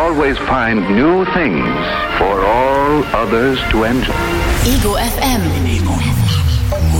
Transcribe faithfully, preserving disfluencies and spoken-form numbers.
always find new things for all others to enjoy. Ego F M. Ego F M.